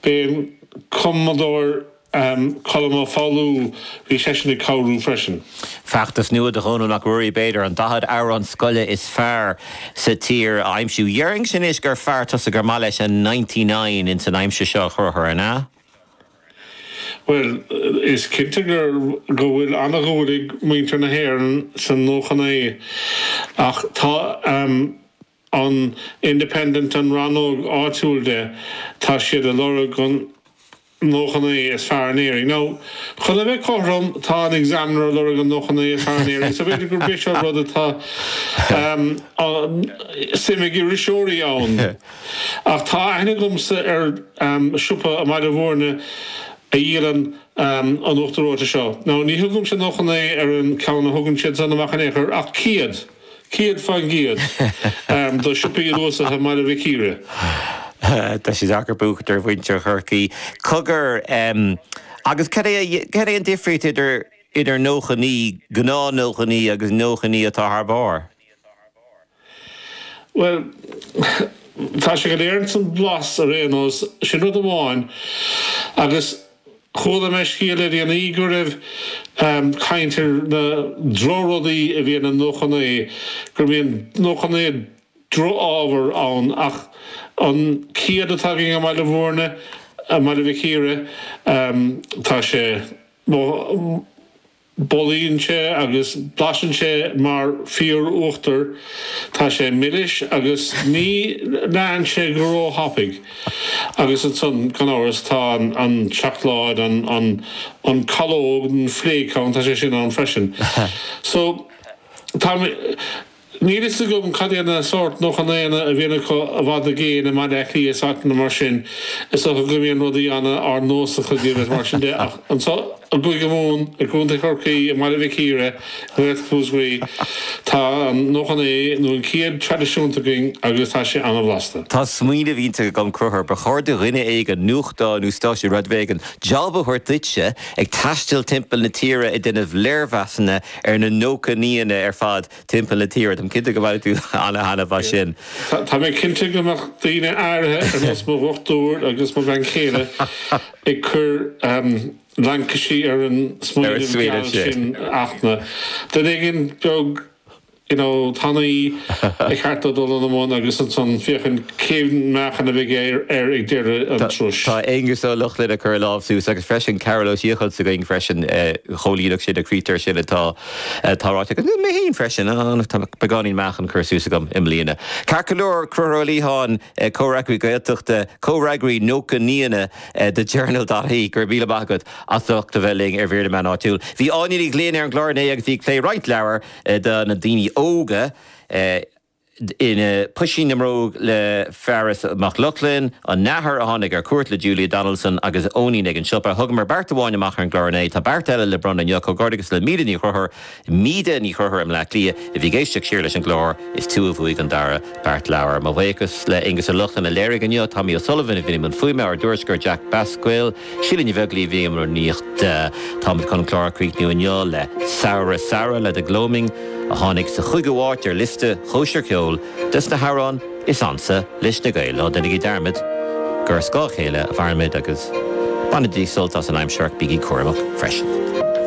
ben Commodore Colm fáú hí seisina cabhrú freisin. Feachtas nua de chónú nach ruí beidir an dahad áir an scoile is fearr sa tír aimsiú. Dhearing sin is gur fearr tusa gur má leis an 99 in san aimse seo churthar na? Well, is cinnte gur go bhfuil anna gúlaigh muintear na hÉireann san nóchan é ach tá an Independent an ranóg áitiúilde tá siad a lorg an nóchan é is fearr an éiring. Now, chun a bheith chomhrom tá an examiner a lorg an nóchan é is fearr an éiring, so beidir gur bhí seo rud atá simig i riseoirí ann. Ach tá aithne gomsa siúpa a maidir bhórne a dhéann an uchtaróta seo. Now, ní thugam sé nóchan é an ceanna thugann siad san amach an éair ach Ciad fan giad. Do siúpaí luasa a maidir bheith círe. Tá sé dachar buchtar bhainte churcaí. Cogur agus cad é an difriúit idir nóchaní, gná nóchaní agus nóchaní atá thbáir? Well, tá sé go éireann san blas a réanós sin rud amháin agus chóla me scíile an ígur caintear na drorodí a bhíon an nóchan é gur bhíon nóchan é dro ábhar ann ach an ciad atá gin a maidir bhórne a maidir bheith círe tá sé bolíonn sé agus blasan sé mar fíor uachtar tá sé milliis agus ní lean sé go ró hapig agus an son gan áras tá an seachláid an calóg an phléicán tá sé sin an freisin. So tá ní is go an cadíanna sort noch an éana a bhíanana a bhd a géin a mai eiclí is na mar sin is go gomíon rudaí anna ar nósa chu ddíobh mar sin de an a buig go mún a gúnta chorcaí a maidir bheith círe a bheith chúsgaí tá noch an é nó an ciad tradiisiúnta going agus tá sé anna blasta. Tá smuoine bhínta go cruthar ba chuirde rinne ag an nuchtá nó stáisiú radvégan jobba chuir duitse ag taistil timpeall na tíre i duine bhléirheasanna ar na nócaníana ar fad timpeall na tíre. Am cinnte go bhfuil tú anna hana bha sin. Tá mé cinnte goach daoine áirithe ar os mo bhachtúir agus mo bhain chéile ag chur Lancashire ar an smuoine sin achna. Den igen beag tannaí ag cheartá dul an món agus an son fiochan céimhin mechan a bheith ag deire an trúis. Tá égus ó luchlid a chur lábhsús agus freisin Carol O'Sheachal sa going freisin cholíach sin a crítar sin táráte nu mé híon freisin beganín mechan chursúsa gom im líana. Carcolór crurolíháin córagraí gailteachta córagraí nócaníana de journal.í gur bíle bagad a thuachta bheling ar bhéir man áitiúil. Bhí áirí léana ar an glárné agus bhí clé right leabhar na daoine óga in pushing nimróg le Ferris McLaughlin an nahar a hánig ar cuairt le Julia Donaldson agus óní ag an siopa thugamar Bartaháin amach an glárné tá Bartella le bron an Jaco Gordigus le míide ní churthar am le lia I bhí géisteach siar leis an glár is tú a bhuaig an dara Bart Lauer má bhéchas le ingus a luchtan a léir gan neo Tommy O'Sullivan a bhí man fuime ar dúrsgur Jack Basquil sílan bheglí bhí mar níocht Tommy chun chlár críicniú an neo le Sarah le de Gloaming a hánig sa chuig goháit ar liste chóisiir ceol dus na Harán is ansa leis na gail ó dennig I dermid gur scáchéile a bharmid agus banadí soltas an aimseach bígí cuaramach freisin.